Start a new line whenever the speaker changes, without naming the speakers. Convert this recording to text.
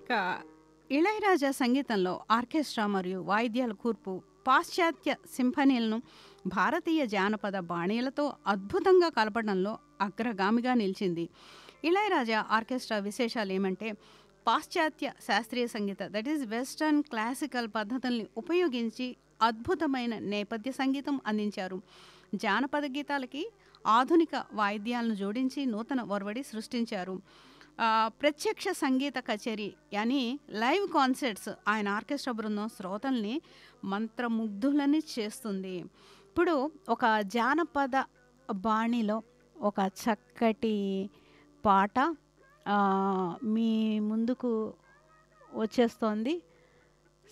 ఇక ఇళయరాజా సంగీతంలో ఆర్కెస్ట్రా మరియు వాయిద్యాల కూర్పు పాశ్చాత్య సింఫనీలను భారతీయ జానపద బాణీలతో అద్భుతంగా కలపడంలో అగ్రగామిగా నిలిచింది. ఇళయరాజా ఆర్కెస్ట్రా విశేషాలు ఏమంటే పాశ్చాత్య శాస్త్రీయ సంగీత దట్ ఈస్ వెస్టర్న్ క్లాసికల్ పద్ధతుల్ని ఉపయోగించి అద్భుతమైన నేపథ్య సంగీతం అందించారు. జానపద గీతాలకి ఆధునిక వాయిద్యాలను జోడించి నూతన ఒరవడి సృష్టించారు. ప్రత్యక్ష సంగీత కచేరీ యాని లైవ్ కాన్సర్ట్స్ ఆయన ఆర్కెస్ట్రా బృందం శ్రోతల్ని మంత్రముగ్ధులని చేస్తుంది. ఇప్పుడు ఒక జానపద బాణిలో ఒక చక్కటి పాట మీ ముందుకు వచ్చేస్తోంది.